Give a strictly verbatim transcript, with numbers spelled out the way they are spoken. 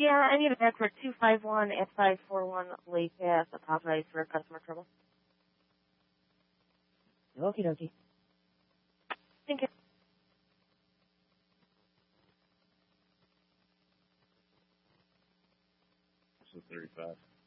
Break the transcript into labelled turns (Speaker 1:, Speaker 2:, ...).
Speaker 1: Yeah, I need a back for two five one at five four one Lake Pass. Apologize for customer trouble. Okie dokie. Thank you.
Speaker 2: So thirty-five.